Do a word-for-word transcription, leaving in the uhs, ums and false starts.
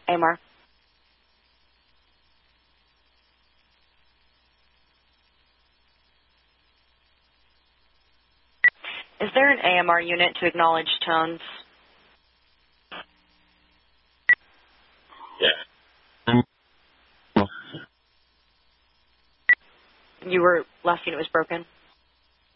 A M R. Is there an A M R unit to acknowledge tones? Yeah. You were last unit was broken?